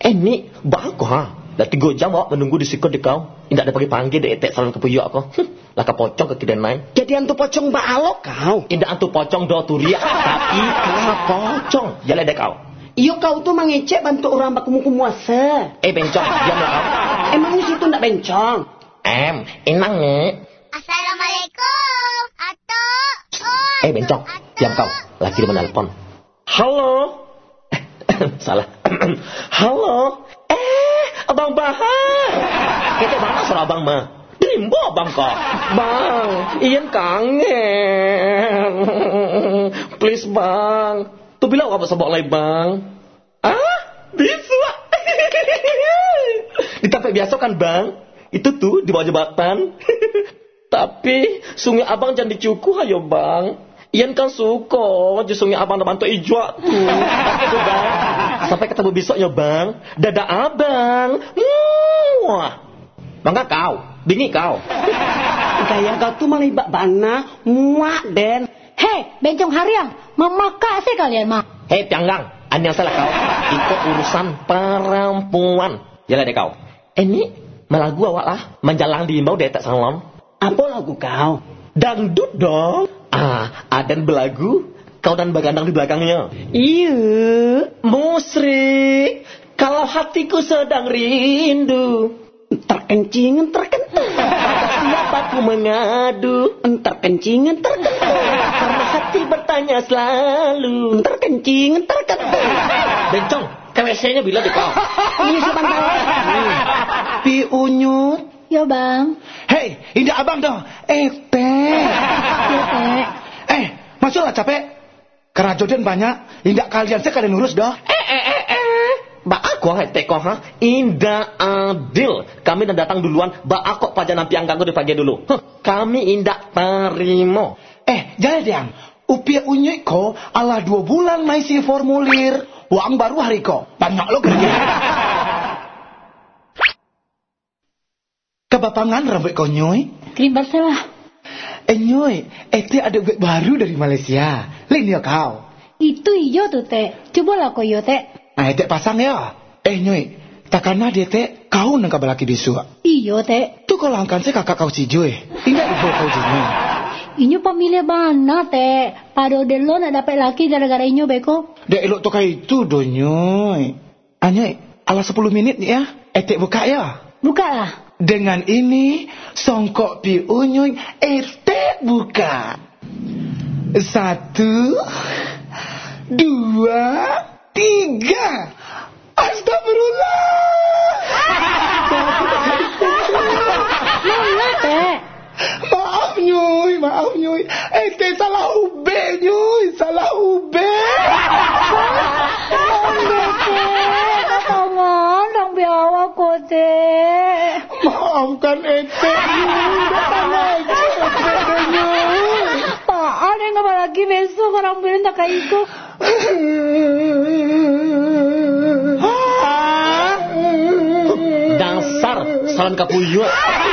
Ini bako ha. Dah 3 jam awak menunggu di sikut di kau. Tidak ada panggil dek etek salon kepuyuk aku. Lah ka pocong ke kiden naik. Jadi antu pocong balok kau. Tidak antu pocong do turia, tapi ka pocong. Jalan dek kau. Iyo kau tuh mengecek bantu orang bakumu kumuasa. Bencong, diamlah kau. Emang di situ ndak bencong? Inang ni. Assalamualaikum. Atuk. Bencong, diam kau. Lagi dia menelpon. Halo. Salah. Halo. Abang Bahar. Kita mana suara abang mah? Rimbo abang kok. Bang, Ian kangen. Please bang. Tu bilang apa sebab lagi bang? Bisa. Di tempat biasa kan bang? Itu tuh di bawah jembatan. Tapi sungai abang jangan dicukuh ayo bang. Ian kan suka di sungai abang bantu ijwa tuh. Itu bang. Sampai ketemu besok ya bang. Dadah abang. Wah. Bangga kau. Bingi kau. Gaya kau tuh malah ibak bana. Muak den. Hei, bencong hariang. Memakak sih kalian mah. Hei Tianggang. Anda yang salah kau. Itu urusan perempuan. Jalan deh kau. Ini melagu awak lah. Menjalang di imbau detek salon. Apa lagu kau? Dangdut dong. Adan belagu. Kau dan bagandang di belakangnya. Iya. Musrik. Kalau hatiku sedang rindu. Terkencingan terkentul. Siapa ku mengadu. Terkencingan terkentul. Karena hati bertanya selalu. Terkencingan terkentul. Bencong, KWC-nya bila di kau. Ini sebentar. Pi Unyut. Ya bang. Hei, indah abang dong. Teh. Ya teh. Masuklah capek. Karena jodoh banyak. Indah kalian sekalian urus dong. Mbak aku teko ha. Indah adil. Kami dah datang duluan. Mbak aku paja nanti yang ganggu di pagi dulu. Kami indah terima. Jangan diam. Upia unyik ko ala 2 bulan maisi formulir. Uang baru hari ko. Banyak lo kerja. Kebapangan rambut kau nyoy. Krim Barcelah. Nyoy, itu ada web baru dari Malaysia. Lain ya kau. Itu iyo tuh teh. Cobalah kau iyo teh. Etek pasang ya. Nyoy, takana dia teh kau nang kabalaki besok. Iyo teh. Tu kalau angkan saya kakak kau cijoy. Ingat ibu kau jini. Inyo pamilya mana teh? Padahal lo nak dapat laki gara-gara inyo beko. Dek elok tu kai itu do nyoy. Nyoy, ala 10 minit ya. Etek buka ya. Buka lah. Dengan ini songkok pi unyuy etek buka. 1, 2, 3. Astagfirullah. Mana teh? Maaf nyuy. Ete salah ube nyuy. Salah ube. Tangan dong biawa ko teh. Maafkan ete nyuy. Datang aja ete nyuy. Apaan yang gak lagi besok orang bilang tak kayak itu. Dasar salon kapuyuk.